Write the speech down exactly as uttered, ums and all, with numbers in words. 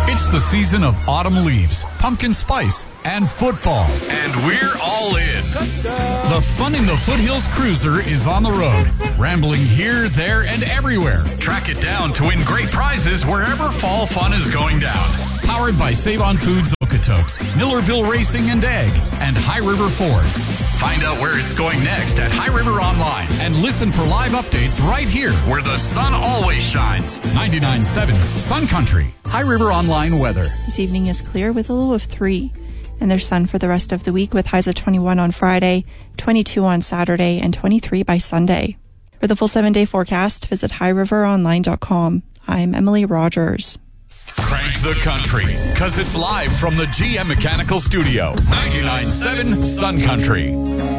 It's the season of autumn leaves, pumpkin spice, and football. And we're all in. Touchdown. The Fun in the Foothills Cruiser is on the road, rambling here, there, and everywhere. Track it down to win great prizes wherever fall fun is going down. Powered by Save On Foods, Okotoks, Millerville Racing and Egg, and High River Ford. Find out where it's going next at High River Online and listen for live updates right here where the sun always shines. ninety-nine point seven Sun Country. High River Online weather. This evening is clear with a low of three. And there's sun for the rest of the week with highs of twenty-one on Friday, twenty-two on Saturday, and twenty-three by Sunday. For the full seven-day forecast, visit high river online dot com. I'm Emily Rogers. Crank the country, because it's live from the G M Mechanical Studio. ninety-nine point seven Sun Country.